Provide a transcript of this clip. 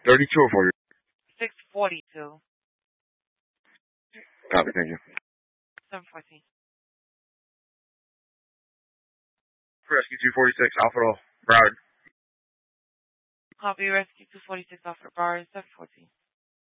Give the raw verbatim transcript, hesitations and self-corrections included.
thirty-two or forty? six forty-two. Copy, thank you. seven fourteen. Rescue two forty-six, Alpha Roll, Broward. Copy, Rescue two forty-six, Alfred Broward, seven fourteen.